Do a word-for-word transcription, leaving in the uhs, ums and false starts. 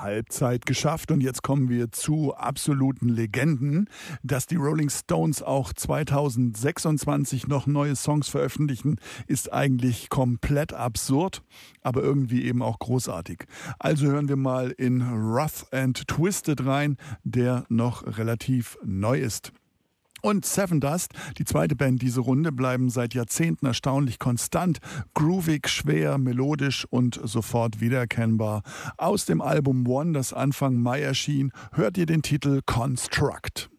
Halbzeit geschafft und jetzt kommen wir zu absoluten Legenden. Dass die Rolling Stones auch zweitausendsechsundzwanzig noch neue Songs veröffentlichen, ist eigentlich komplett absurd, aber irgendwie eben auch großartig. Also hören wir mal in Rough and Twisted rein, der noch relativ neu ist. Und Seven Dust, die zweite Band diese Runde, bleiben seit Jahrzehnten erstaunlich konstant, groovig, schwer, melodisch und sofort wiedererkennbar. Aus dem Album One, das Anfang Mai erschien, hört ihr den Titel Construct.